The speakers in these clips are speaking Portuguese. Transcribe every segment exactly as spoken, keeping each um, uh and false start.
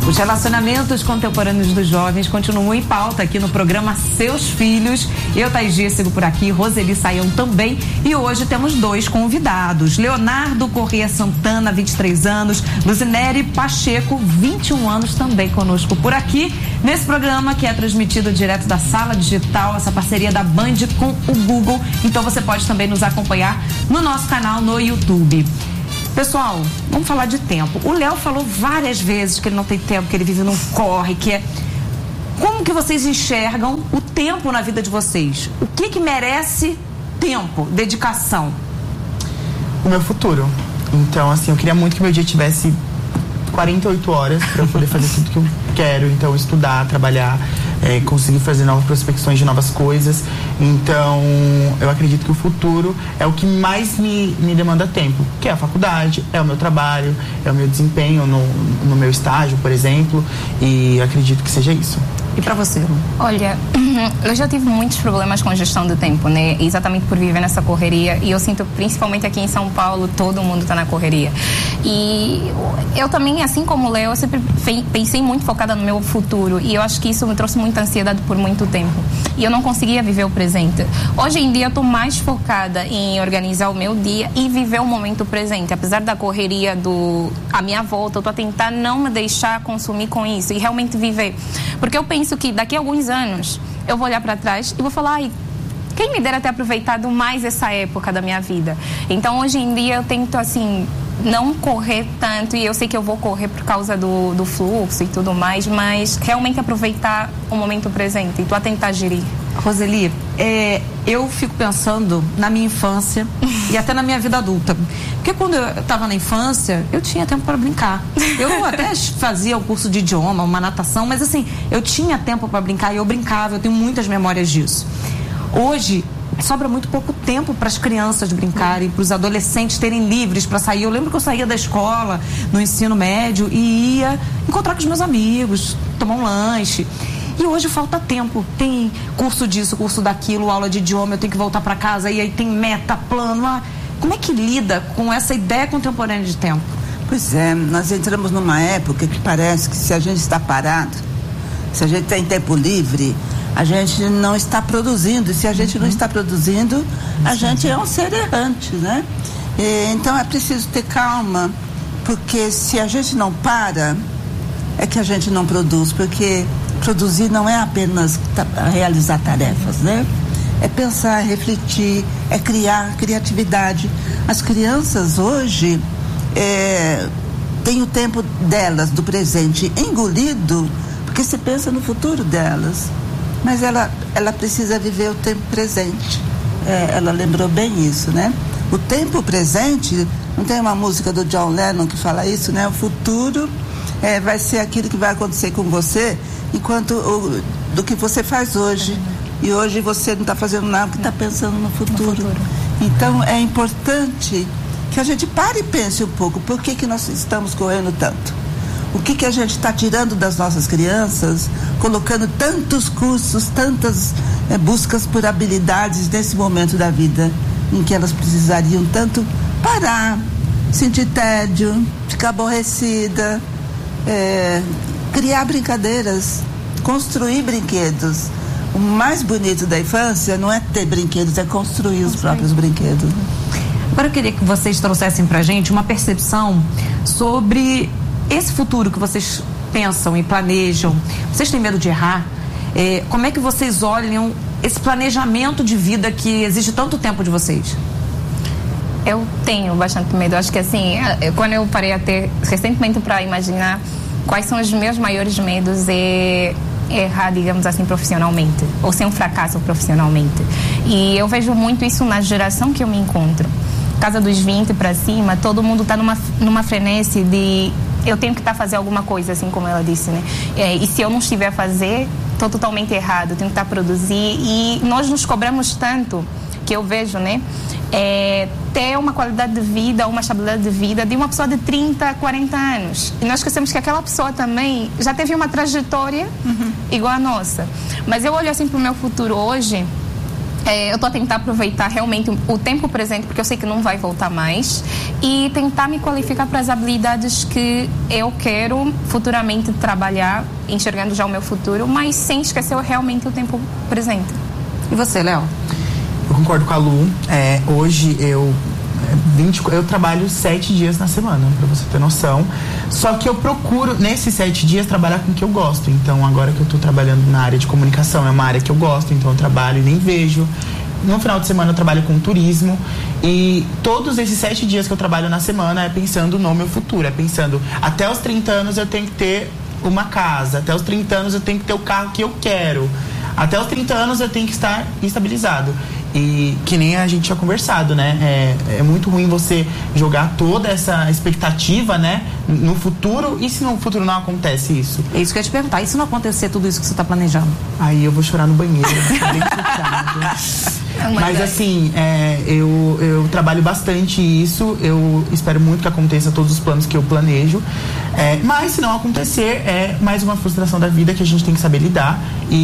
Os relacionamentos contemporâneos dos jovens continuam em pauta aqui no programa Seus Filhos. Eu, Thaís Dias, sigo por aqui, Roseli Saião também. E hoje temos dois convidados. Leonardo Corrêa Santana, vinte e três anos. Luzinere Pacheco, vinte e um anos, também conosco por aqui. Nesse programa que é transmitido direto da Sala Digital, essa parceria da Band com o Google. Então você pode também nos acompanhar no nosso canal no YouTube. Pessoal, vamos falar de tempo. O Léo falou várias vezes que ele não tem tempo, que ele vive num corre, que é... Como que vocês enxergam o tempo na vida de vocês? O que que merece tempo, dedicação? O meu futuro. Então, assim, eu queria muito que meu dia tivesse quarenta e oito horas para eu poder fazer tudo que eu quero. Então, estudar, trabalhar, é, conseguir fazer novas prospecções de novas coisas. Então, eu acredito que o futuro é o que mais me, me demanda tempo, que é a faculdade, é o meu trabalho, é o meu desempenho no, no meu estágio, por exemplo, e acredito que seja isso. E pra você, Lu? Olha, eu já tive muitos problemas com gestão do tempo, né? Exatamente por viver nessa correria. E eu sinto, principalmente aqui em São Paulo, todo mundo tá na correria. E eu também, assim como o Léo, eu sempre pensei muito focada no meu futuro. E eu acho que isso me trouxe muita ansiedade por muito tempo. E eu não conseguia viver o presente. Hoje em dia, eu tô mais focada em organizar o meu dia e viver o momento presente. Apesar da correria do à minha volta, eu tô a tentar não me deixar consumir com isso e realmente viver. Porque eu penso que daqui a alguns anos eu vou olhar para trás e vou falar, ai, quem me dera ter aproveitado mais essa época da minha vida. Então, hoje em dia, eu tento, assim, não correr tanto, e eu sei que eu vou correr por causa do, do fluxo e tudo mais, mas realmente aproveitar o momento presente e tu a tentar gerir. Roseli, é, eu fico pensando na minha infância e até na minha vida adulta. Porque quando eu estava na infância, eu tinha tempo para brincar. Eu até fazia o curso de idioma, uma natação, mas assim, eu tinha tempo para brincar e eu brincava, eu tenho muitas memórias disso. Hoje, sobra muito pouco tempo para as crianças brincarem, para os adolescentes terem livres para sair. Eu lembro que eu saía da escola, no ensino médio, e ia encontrar com os meus amigos, tomar um lanche. E hoje falta tempo. Tem curso disso, curso daquilo, aula de idioma, eu tenho que voltar para casa, e aí tem meta, plano. Ah, como é que lida com essa ideia contemporânea de tempo? Pois é, nós entramos numa época que parece que se a gente está parado, se a gente tem tempo livre, a gente não está produzindo. E se a gente não está produzindo, a gente é um ser errante, né? E, então é preciso ter calma, porque se a gente não para, é que a gente não produz, porque produzir não é apenas realizar tarefas, né? É pensar, é refletir, é criar, criatividade. As crianças hoje é, têm o tempo delas, do presente, engolido, porque se pensa no futuro delas. Mas ela, ela precisa viver o tempo presente. É, ela lembrou bem isso, né? O tempo presente, não tem uma música do John Lennon que fala isso, né? O futuro é, vai ser aquilo que vai acontecer com você enquanto o, do que você faz hoje. E hoje você não está fazendo nada porque está pensando no futuro. no futuro. Então é importante que a gente pare e pense um pouco. Por que que nós estamos correndo tanto? O que que a gente está tirando das nossas crianças, colocando tantos cursos, tantas é, buscas por habilidades nesse momento da vida, em que elas precisariam tanto parar, sentir tédio, ficar aborrecida, é, criar brincadeiras, construir brinquedos. O mais bonito da infância não é ter brinquedos, é construir os próprios brinquedos. Agora eu queria que vocês trouxessem pra gente uma percepção sobre esse futuro que vocês pensam e planejam. Vocês têm medo de errar? É, como é que vocês olham esse planejamento de vida que exige tanto tempo de vocês? Eu tenho bastante medo. Acho que assim, eu, quando eu parei a ter recentemente para imaginar quais são os meus maiores medos, é errar, digamos assim, profissionalmente, ou ser um fracasso profissionalmente. E eu vejo muito isso na geração que eu me encontro. Casa dos vinte para cima, todo mundo está numa, numa frenesi de eu tenho que estar tá fazendo alguma coisa, assim como ela disse, né? É, e se eu não estiver a fazer, estou totalmente errado, eu tenho que estar tá a produzir. E nós nos cobramos tanto, que eu vejo, né? É, ter uma qualidade de vida, uma estabilidade de vida de uma pessoa de trinta, quarenta anos. E nós esquecemos que aquela pessoa também já teve uma trajetória uhum. igual a nossa. Mas eu olho assim para o meu futuro hoje É, eu tô a tentar aproveitar realmente o, o tempo presente, porque eu sei que não vai voltar mais, e tentar me qualificar para as habilidades que eu quero futuramente trabalhar, enxergando já o meu futuro, mas sem esquecer realmente o tempo presente. E você, Léo? Eu concordo com a Lu. É, hoje eu vinte, eu trabalho sete dias na semana, pra você ter noção. Só que eu procuro, nesses sete dias, trabalhar com o que eu gosto. Então, agora que eu tô trabalhando na área de comunicação, é uma área que eu gosto, então eu trabalho e nem vejo. No final de semana eu trabalho com turismo. E todos esses sete dias que eu trabalho na semana é pensando no meu futuro. É pensando, até os trinta anos eu tenho que ter uma casa. Até os trinta anos eu tenho que ter o carro que eu quero. Até os trinta anos eu tenho que estar estabilizado. E que nem a gente tinha conversado, né? É, é muito ruim você jogar toda essa expectativa, né? No futuro. E se no futuro não acontece isso? É isso que eu ia te perguntar. E se não acontecer tudo isso que você está planejando? Aí eu vou chorar no banheiro. Bem chateado. Mas assim, é, eu, eu trabalho bastante isso. Eu espero muito que aconteça todos os planos que eu planejo. É, mas se não acontecer, é mais uma frustração da vida que a gente tem que saber lidar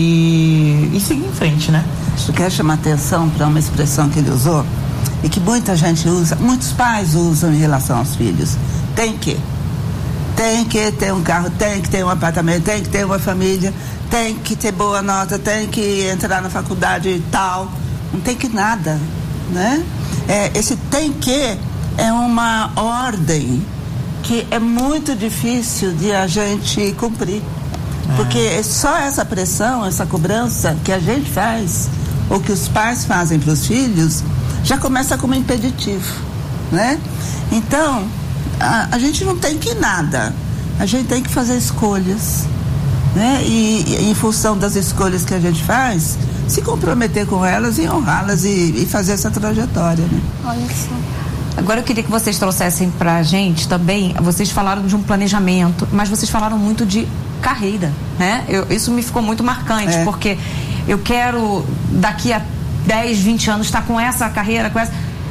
e, e seguir em frente, né? Eu quero chamar atenção para uma expressão que ele usou e que muita gente usa, muitos pais usam em relação aos filhos. Tem que. Tem que ter um carro, tem que ter um apartamento, tem que ter uma família, tem que ter boa nota, tem que entrar na faculdade e tal. Não tem que nada, né? É, esse tem que é uma ordem que é muito difícil de a gente cumprir. É. Porque é só essa pressão, essa cobrança que a gente faz, ou que os pais fazem para os filhos, já começa como impeditivo, né? Então, a, a gente não tem que nada. A gente tem que fazer escolhas, né? E, e em função das escolhas que a gente faz, se comprometer com elas e honrá-las e, e fazer essa trajetória, né? Olha só. Agora eu queria que vocês trouxessem pra gente também, vocês falaram de um planejamento, mas vocês falaram muito de carreira, né? Eu, isso me ficou muito marcante, é. Porque eu quero daqui a dez, vinte anos estar com essa carreira, com essa...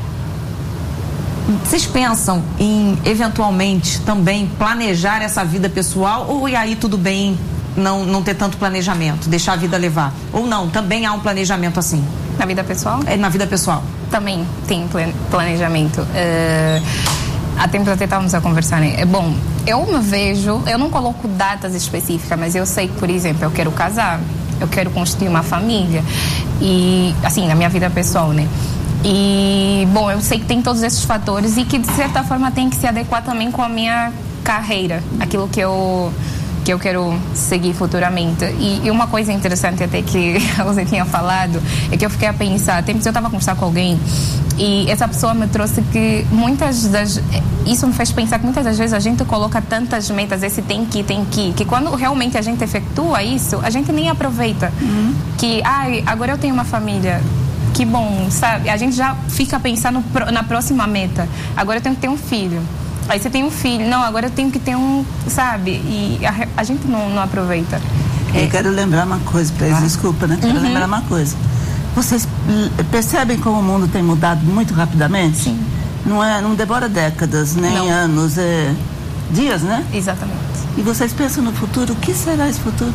Vocês pensam em, eventualmente, também planejar essa vida pessoal ou e aí tudo bem não, não ter tanto planejamento, deixar a vida levar? Ou não, também há um planejamento assim? Na vida pessoal? É, na vida pessoal. Também tem planejamento. Uh, há tempo até estávamos a conversar, né? Bom, eu me vejo, eu não coloco datas específicas, mas eu sei que, por exemplo, eu quero casar, eu quero construir uma família, e, assim, na minha vida pessoal, né? E, bom, eu sei que tem todos esses fatores e que, de certa forma, tem que se adequar também com a minha carreira, aquilo que eu... que eu quero seguir futuramente. E, e uma coisa interessante até que você tinha falado é que eu fiquei a pensar, tempos eu estava a conversar com alguém e essa pessoa me trouxe que muitas das... Isso me fez pensar que muitas das vezes a gente coloca tantas metas, esse tem que, tem que, que quando realmente a gente efetua isso, a gente nem aproveita. Uhum. Que, ai, agora eu tenho uma família, que bom, sabe? A gente já fica pensando na próxima meta. Agora eu tenho que ter um filho. Aí você tem um filho, não, agora eu tenho que ter um, sabe? E a, a gente não, não aproveita. Eu é. quero lembrar uma coisa para eles, ah. desculpa, né? Quero uhum. lembrar uma coisa. Vocês percebem como o mundo tem mudado muito rapidamente? Sim. Não, é, não demora décadas, nem não. anos, é dias, né? Exatamente. E vocês pensam no futuro, o que será esse futuro?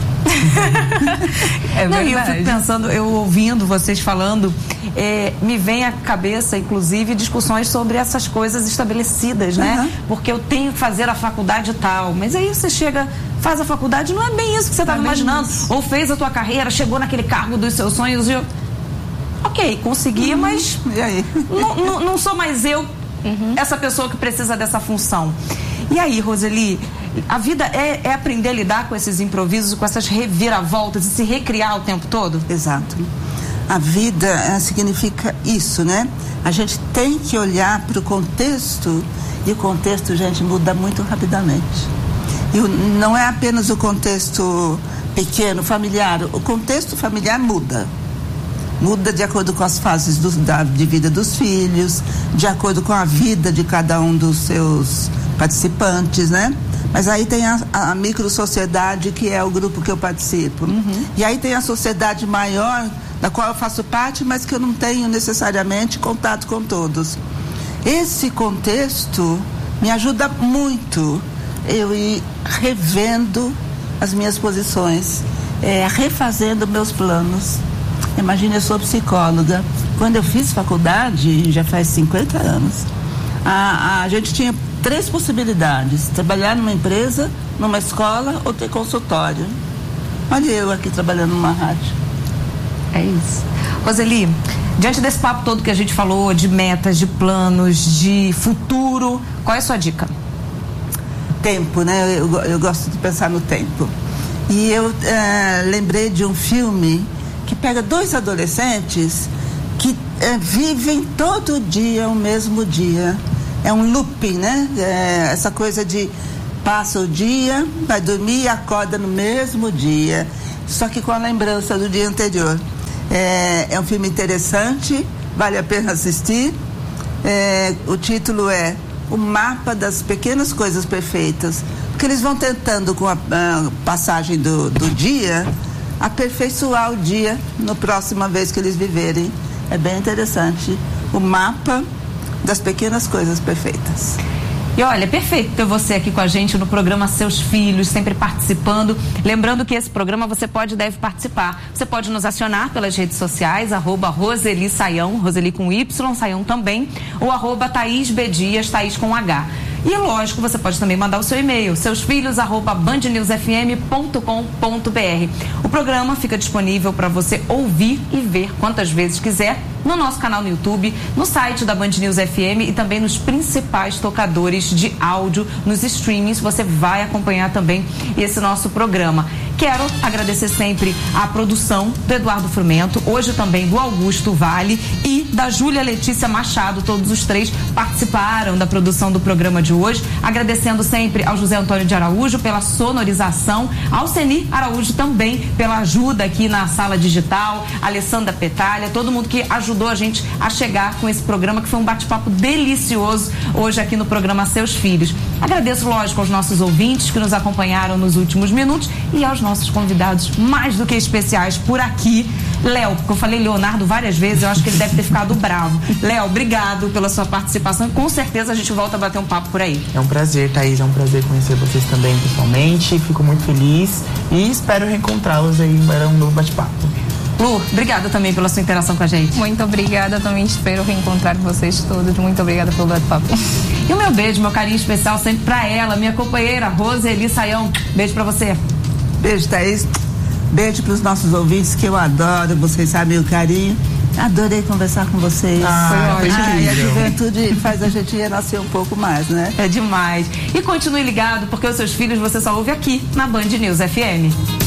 É verdade. Não, eu fico pensando, eu ouvindo vocês falando, é, me vem à cabeça, inclusive, discussões sobre essas coisas estabelecidas, né? Uhum. Porque eu tenho que fazer a faculdade tal, mas aí você chega, faz a faculdade, não é bem isso que você estava é imaginando. Isso. Ou fez a tua carreira, chegou naquele cargo dos seus sonhos e eu... Ok, consegui, uhum. mas e aí? Não, não, não sou mais eu, uhum. essa pessoa que precisa dessa função. E aí, Roseli, a vida é, é aprender a lidar com esses improvisos, com essas reviravoltas e se recriar o tempo todo? Exato. A vida é, significa isso, né? A gente tem que olhar para o contexto e o contexto, gente, muda muito rapidamente. E o, não é apenas o contexto pequeno, familiar. O contexto familiar muda. Muda de acordo com as fases do, da, de vida dos filhos, de acordo com a vida de cada um dos seus participantes, né? Mas aí tem a, a micro-sociedade, que é o grupo que eu participo. Uhum. E aí tem a sociedade maior, da qual eu faço parte, mas que eu não tenho necessariamente contato com todos. Esse contexto me ajuda muito eu ir revendo as minhas posições, é, refazendo meus planos. Imagina, eu sou psicóloga. Quando eu fiz faculdade, já faz cinquenta anos, a, a gente tinha três possibilidades: trabalhar numa empresa, numa escola ou ter consultório. Olha eu aqui trabalhando numa rádio. É isso. Roseli, diante desse papo todo que a gente falou, de metas, de planos, de futuro, qual é a sua dica? Tempo, né? Eu, eu gosto de pensar no tempo. E eu é, lembrei de um filme que pega dois adolescentes que é, vivem todo dia o mesmo dia. É um looping, né? É, essa coisa de passa o dia, vai dormir e acorda no mesmo dia, só que com a lembrança do dia anterior. É, é um filme interessante, vale a pena assistir. É, o título é O Mapa das Pequenas Coisas Perfeitas, porque eles vão tentando, com a, a passagem do, do dia, aperfeiçoar o dia na próxima vez que eles viverem. É bem interessante. O Mapa das Pequenas Coisas Perfeitas. E olha, perfeito ter você aqui com a gente no programa Seus Filhos, sempre participando. Lembrando que esse programa você pode e deve participar. Você pode nos acionar pelas redes sociais, arroba Roseli Saião, Roseli com Y, Saião também, ou arroba Thaís B. Dias, Thaís com H. E lógico, você pode também mandar o seu e-mail, seusfilhos arroba band news f m ponto com ponto b r. O programa fica disponível para você ouvir e ver quantas vezes quiser no nosso canal no YouTube, no site da Band News F M e também nos principais tocadores de áudio, nos streamings. Você vai acompanhar também esse nosso programa. Quero agradecer sempre a produção do Eduardo Frumento, hoje também do Augusto Vale e da Júlia Letícia Machado. Todos os três participaram da produção do programa de hoje. Agradecendo sempre ao José Antônio de Araújo pela sonorização, ao Ceni Araújo também pela ajuda aqui na sala digital, a Alessandra Petalha, todo mundo que ajudou a gente a chegar com esse programa, que foi um bate-papo delicioso hoje aqui no programa Seus Filhos. Agradeço, lógico, aos nossos ouvintes que nos acompanharam nos últimos minutos e aos nossos convidados mais do que especiais por aqui. Léo, porque eu falei Leonardo várias vezes, eu acho que ele deve ter ficado bravo. Léo, obrigado pela sua participação e com certeza a gente volta a bater um papo por aí. É um prazer, Thaís, é um prazer conhecer vocês também pessoalmente, fico muito feliz e espero reencontrá-los aí para um novo bate-papo. Lu, obrigada também pela sua interação com a gente. Muito obrigada, também espero reencontrar vocês todos. Muito obrigada pelo bate-papo. E o meu beijo, meu carinho especial sempre pra ela, minha companheira Roseli Saião. Beijo pra você. Beijo, Thaís. Beijo pros nossos ouvintes, que eu adoro, vocês sabem o carinho. Adorei conversar com vocês. Ah, foi ótimo. Ah, e a incrível. juventude faz a gente renascer um pouco mais, né? É demais. E continue ligado, porque os Seus Filhos você só ouve aqui na Band News F M.